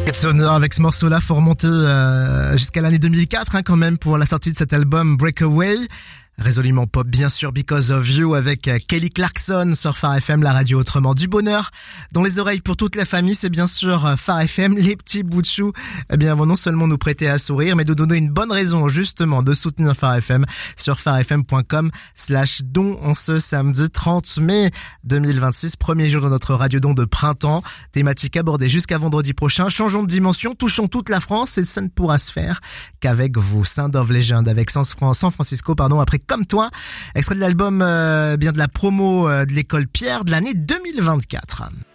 Sonore avec ce morceau-là, faut remonter jusqu'à l'année 2004 quand même pour la sortie de cet album Breakaway. Résolument pop, bien sûr, Because of You avec Kelly Clarkson sur Phare FM, la radio autrement. Du bonheur dans les oreilles pour toute la famille, c'est bien sûr Phare FM, les petits bouts de chou. Eh bien, vont non seulement nous prêter à sourire, mais de donner une bonne raison, justement, de soutenir Phare FM sur pharefm.com/don en ce samedi 30 mai 2026, premier jour de notre radio-don de printemps. Thématique abordée jusqu'à vendredi prochain. Changeons de dimension, touchons toute la France et ça ne pourra se faire qu'avec vous. Sound of Legend avec San Francisco, après Comme toi, extrait de l'album bien de la promo de l'école Pierre de l'année 2024.